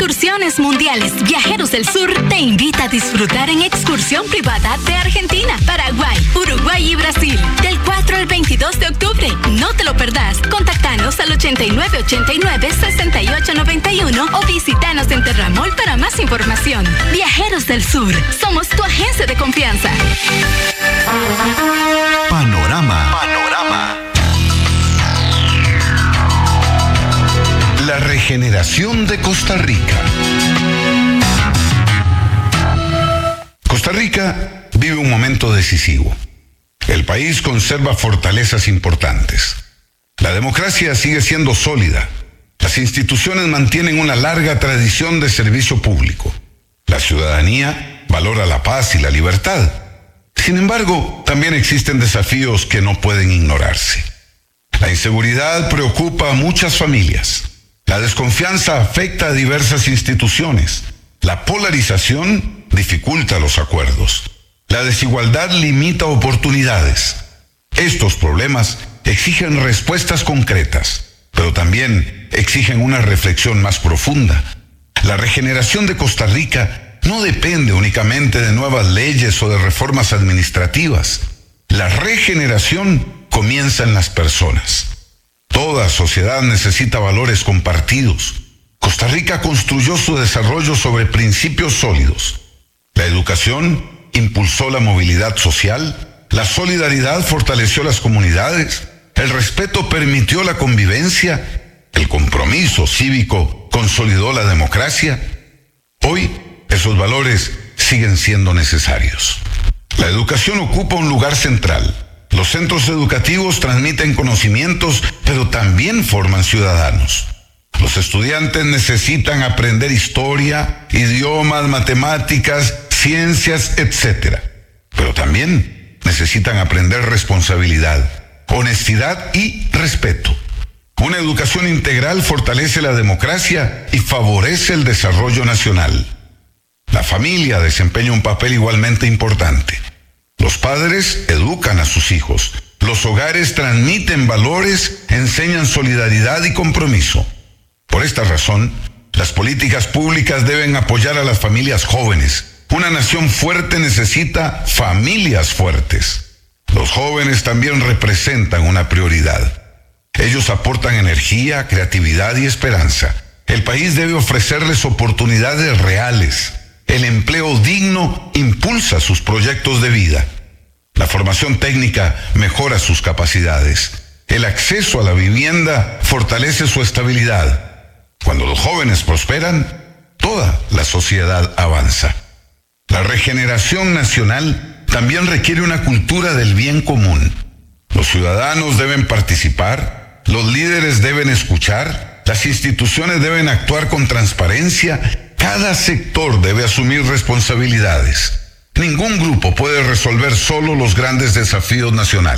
Excursiones Mundiales Viajeros del Sur te invita a disfrutar en excursión privada de Argentina, Paraguay, Uruguay y Brasil del 4 al 22 de octubre. No te lo perdás. Contáctanos al 8989-6891 o visítanos en Terramol para más información. Viajeros del Sur, somos tu agencia de confianza. Panorama. La regeneración de Costa Rica. Costa Rica vive un momento decisivo. El país conserva fortalezas importantes. La democracia sigue siendo sólida. Las instituciones mantienen una larga tradición de servicio público. La ciudadanía valora la paz y la libertad. Sin embargo, también existen desafíos que no pueden ignorarse. La inseguridad preocupa a muchas familias. La desconfianza afecta a diversas instituciones. La polarización dificulta los acuerdos. La desigualdad limita oportunidades. Estos problemas exigen respuestas concretas, pero también exigen una reflexión más profunda. La regeneración de Costa Rica no depende únicamente de nuevas leyes o de reformas administrativas. La regeneración comienza en las personas. Toda sociedad necesita valores compartidos. Costa Rica construyó su desarrollo sobre principios sólidos. La educación impulsó la movilidad social, la solidaridad fortaleció las comunidades, el respeto permitió la convivencia, el compromiso cívico consolidó la democracia. Hoy, esos valores siguen siendo necesarios. La educación ocupa un lugar central. Los centros educativos transmiten conocimientos, pero también forman ciudadanos. Los estudiantes necesitan aprender historia, idiomas, matemáticas, ciencias, etc. Pero también necesitan aprender responsabilidad, honestidad y respeto. Una educación integral fortalece la democracia y favorece el desarrollo nacional. La familia desempeña un papel igualmente importante. Los padres educan a sus hijos. Los hogares transmiten valores, enseñan solidaridad y compromiso. Por esta razón, las políticas públicas deben apoyar a las familias jóvenes. Una nación fuerte necesita familias fuertes. Los jóvenes también representan una prioridad. Ellos aportan energía, creatividad y esperanza. El país debe ofrecerles oportunidades reales. El empleo digno impulsa sus proyectos de vida. La formación técnica mejora sus capacidades. El acceso a la vivienda fortalece su estabilidad. Cuando los jóvenes prosperan, toda la sociedad avanza. La regeneración nacional también requiere una cultura del bien común. Los ciudadanos deben participar, los líderes deben escuchar, las instituciones deben actuar con transparencia. Cada sector debe asumir responsabilidades. Ningún grupo puede resolver solo los grandes desafíos nacionales.